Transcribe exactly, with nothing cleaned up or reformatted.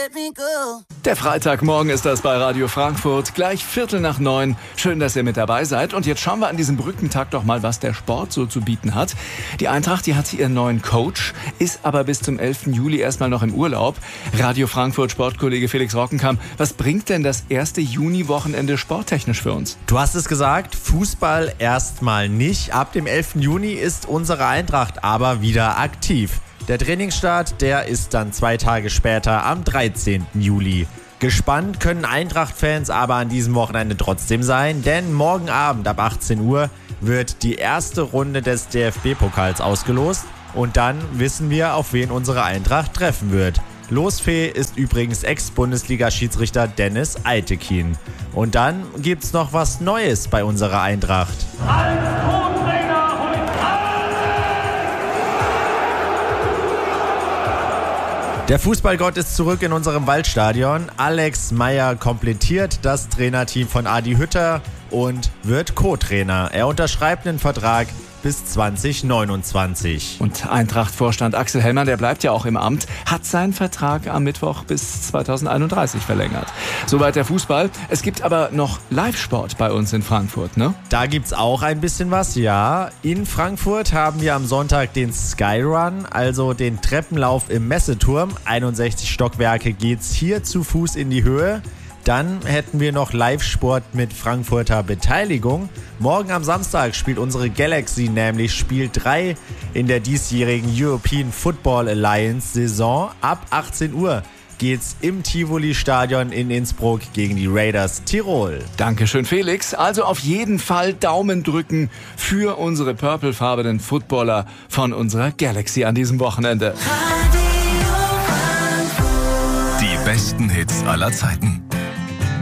Der Freitagmorgen ist das bei Radio Frankfurt, gleich Viertel nach neun. Schön, dass ihr mit dabei seid. Und jetzt schauen wir an diesem Brückentag doch mal, was der Sport so zu bieten hat. Die Eintracht, die hat ihren neuen Coach, ist aber bis zum elften Juli erstmal noch im Urlaub. Radio Frankfurt Sportkollege Felix Rockenkamp, was bringt denn das erste Juni-Wochenende sporttechnisch für uns? Du hast es gesagt, Fußball erstmal nicht. Ab dem elften Juni ist unsere Eintracht aber wieder aktiv. Der Trainingsstart, der ist dann zwei Tage später am dreizehnten Juli. Gespannt können Eintracht-Fans aber an diesem Wochenende trotzdem sein, denn morgen Abend ab achtzehn Uhr wird die erste Runde des D F B-Pokals ausgelost und dann wissen wir, auf wen unsere Eintracht treffen wird. Losfee ist übrigens Ex-Bundesliga-Schiedsrichter Dennis Eitekin. Und dann gibt's noch was Neues bei unserer Eintracht. Als Co-Trainer Der Fußballgott ist zurück in unserem Waldstadion. Alex Meyer komplettiert das Trainerteam von Adi Hütter und wird Co-Trainer. Er unterschreibt einen Vertrag bis zwanzig neunundzwanzig. Und Eintracht-Vorstand Axel Hellmann, der bleibt ja auch im Amt, hat seinen Vertrag am Mittwoch bis zweitausendeinunddreißig verlängert. Soweit der Fußball. Es gibt aber noch Live-Sport bei uns in Frankfurt, ne? Da gibt's auch ein bisschen was, ja. In Frankfurt haben wir am Sonntag den Skyrun, also den Treppenlauf im Messeturm. einundsechzig Stockwerke geht's hier zu Fuß in die Höhe. Dann hätten wir noch Live-Sport mit Frankfurter Beteiligung. Morgen am Samstag spielt unsere Galaxy nämlich Spiel drei in der diesjährigen European Football Alliance Saison. Ab achtzehn Uhr geht's im Tivoli-Stadion in Innsbruck gegen die Raiders Tirol. Dankeschön, Felix. Also auf jeden Fall Daumen drücken für unsere purplefarbenen Footballer von unserer Galaxy an diesem Wochenende. Die besten Hits aller Zeiten.